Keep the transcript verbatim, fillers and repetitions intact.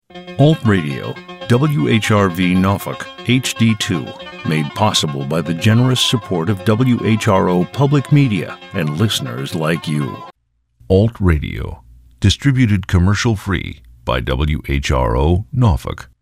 Alt Radio, W H R V Norfolk, H D two, made possible by the generous support of W H R O Public Media and listeners like you. Alt Radio, distributed commercial-free by W H R O Norfolk.